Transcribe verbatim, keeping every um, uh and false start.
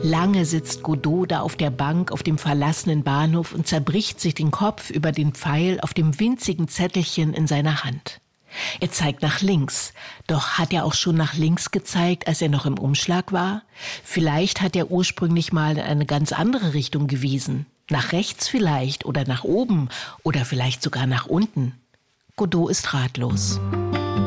Lange sitzt Godot da auf der Bank auf dem verlassenen Bahnhof und zerbricht sich den Kopf über den Pfeil auf dem winzigen Zettelchen in seiner Hand. Er zeigt nach links. Doch hat er auch schon nach links gezeigt, als er noch im Umschlag war? Vielleicht hat er ursprünglich mal in eine ganz andere Richtung gewiesen. Nach rechts vielleicht oder nach oben oder vielleicht sogar nach unten. Godot ist ratlos.